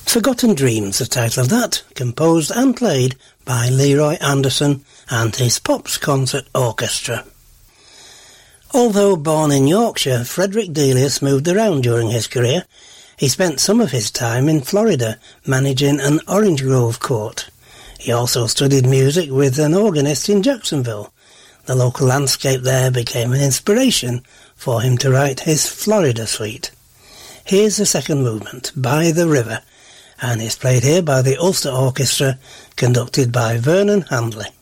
Forgotten Dreams, the title of that, composed and played by Leroy Anderson and his Pops Concert Orchestra. Although born in Yorkshire, Frederick Delius moved around during his career. He spent some of his time in Florida, managing an orange grove court. He also studied music with an organist in Jacksonville. The local landscape there became an inspiration for him to write his Florida Suite. Here's the second movement, By the River, and it's played here by the Ulster Orchestra, conducted by Vernon Handley.